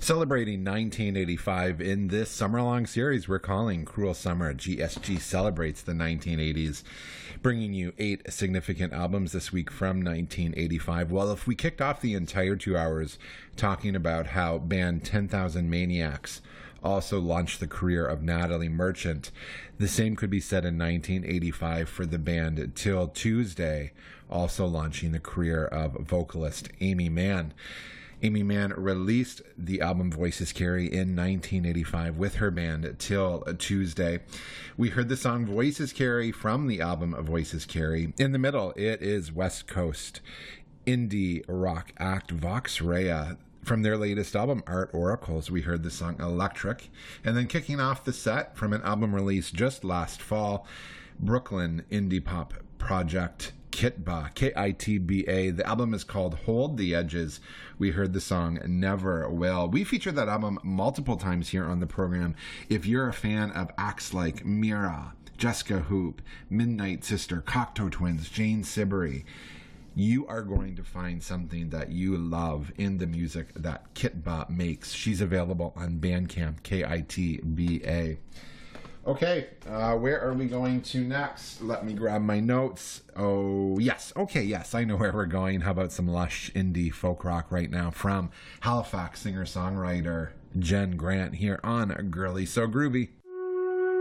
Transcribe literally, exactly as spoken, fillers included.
Celebrating nineteen eighty-five in this summer-long series we're calling Cruel Summer, G S G celebrates the nineteen eighties, bringing you eight significant albums this week from nineteen eighty-five. Well, if we kicked off the entire two hours talking about how band ten thousand Maniacs also launched the career of Natalie Merchant, the same could be said in nineteen eighty-five for the band Till Tuesday, also launching the career of vocalist Aimee Mann. Aimee Mann released the album Voices Carry in nineteen eighty-five with her band Till Tuesday. We heard the song Voices Carry from the album Voices Carry. In the middle, it is West Coast indie rock act Vox Rea. From their latest album, Art Oracles, we heard the song Electric. And then kicking off the set from an album released just last fall, Brooklyn indie pop project Kitba, K I T B A. The album is called Hold the Edges. We heard the song Never Will. We featured that album multiple times here on the program. If you're a fan of acts like Mira, Jessica Hoop, Midnight Sister, Cocteau Twins, Jane Siberry, you are going to find something that you love in the music that Kitba makes. She's available on Bandcamp, K I T B A. Okay, uh, where are we going to next? Let me grab my notes. Oh, yes. Okay, yes, I know where we're going. How about some lush indie folk rock right now from Halifax singer-songwriter Jen Grant here on Girly So Groovy.